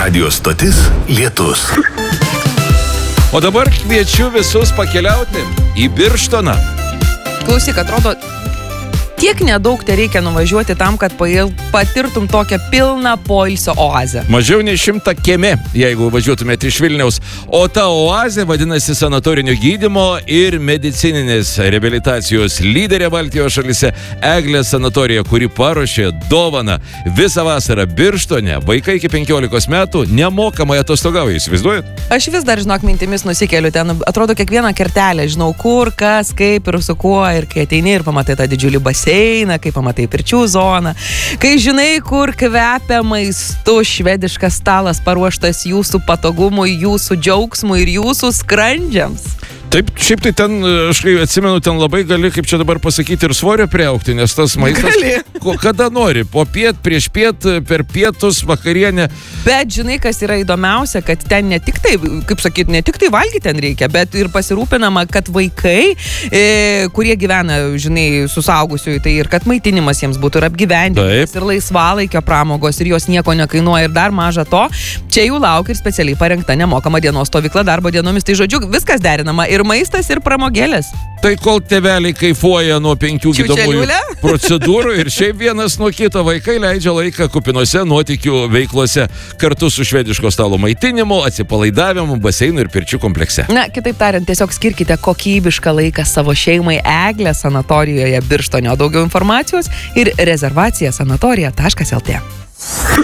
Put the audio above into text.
Radio stotis Lietus. O dabar kviečiu visus pakeliauti į Birštoną. Klausyk, atrodo, tiek nedaug te reikia nuvažiuoti tam, kad patirtum tokią pilną poilsio oazę. Mažiau nei 100 kieme, jeigu važiuotumėte iš Vilniaus. O ta oazė vadinasi sanatorinio gydymo ir medicininės reabilitacijos lyderė Baltijos šalyse Eglės sanatorija, kuri paruošė dovaną visą vasarą Birštone. Vaikai iki 15 metų nemokamai atostogauja, įsivaizduojat? Aš vis dar, žinok, mintimis nusikeliu ten, atrodo, kiekvieną kertelę žinau, kur, kas, kaip ir su kuo, ir kai ateini ir pamatai tą didžiulį baseiną, kai pamatai pirčių zoną, kai žinai, kur kvepia maistu, švediškas stalas paruoštas jūsų patogumui, jūsų džiaugsmui ir jūsų skrandžiams. Taip, šiaip tai ten, aš atsimenu, ten labai gali, kaip čia dabar pasakyti, ir svorio priaugti, nes tas maistas, kada nori, po piet, prieš piet, per pietus, vakarienę. Bet žinai, kas yra įdomiausia, kad ten ne tik tai, kaip sakyti, ne tik tai valgyti ten reikia, bet ir pasirūpinama, kad vaikai, kurie gyvena, žinai, su suaugusiųjų, tai ir kad maitinimas jiems būtų ir apgyvendinimas, ir laisvalaikio pramogos, ir jos nieko nekainuoja, ir dar maža to, čia jų laukia ir specialiai parengta nemokama dienos stovykla darbo dienomis, tai žodžiu, viskas derinama. Ir maistas, ir pramogėlės. Tai kol tėveliai kaifuoja nuo 5 gydomųjų procedūrų ir šiaip vienas nuo kito, vaikai leidžia laiką kupinose nuotykių veiklose kartu su švediško stalo maitinimu, atsipalaidavimu, baseinu ir pirčių komplekse. Na, kitaip tariant, tiesiog skirkite kokybišką laiką savo šeimai Eglės sanatorijoje Birštone. Daugiau informacijos ir rezervacija sanatorija.lt.